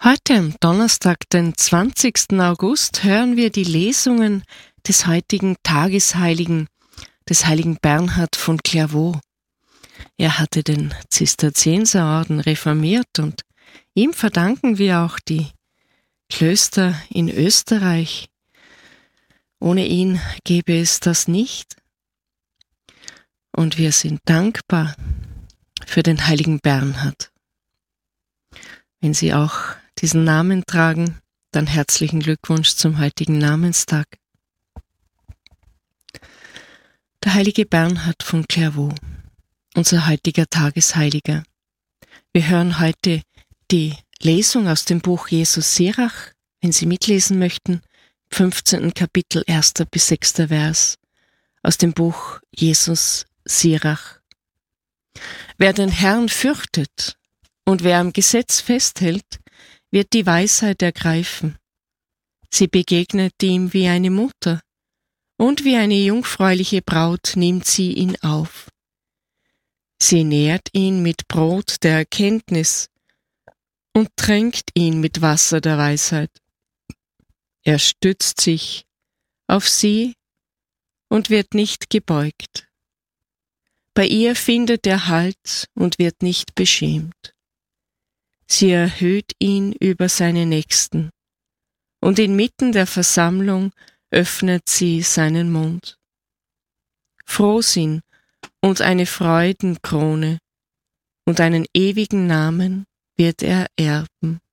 Heute am Donnerstag, den 20. August, hören wir die Lesungen des heutigen Tagesheiligen, des heiligen Bernhard von Clairvaux. Er hatte den Zisterzienserorden reformiert und ihm verdanken wir auch die Klöster in Österreich. Ohne ihn gäbe es das nicht. Und wir sind dankbar für den heiligen Bernhard. Wenn Sie auch diesen Namen tragen, dann herzlichen Glückwunsch zum heutigen Namenstag. Der heilige Bernhard von Clairvaux, unser heutiger Tagesheiliger. Wir hören heute die Lesung aus dem Buch Jesus Sirach, wenn Sie mitlesen möchten, 15. Kapitel, 1. bis 6. Vers, aus dem Buch Jesus Sirach. Wer den Herrn fürchtet und wer am Gesetz festhält, wird die Weisheit ergreifen. Sie begegnet ihm wie eine Mutter, und wie eine jungfräuliche Braut nimmt sie ihn auf. Sie nährt ihn mit Brot der Erkenntnis und tränkt ihn mit Wasser der Weisheit. Er stützt sich auf sie und wird nicht gebeugt. Bei ihr findet er Halt und wird nicht beschämt. Sie erhöht ihn über seine Nächsten, und inmitten der Versammlung öffnet sie seinen Mund. Frohsinn und eine Freudenkrone und einen ewigen Namen wird er erben.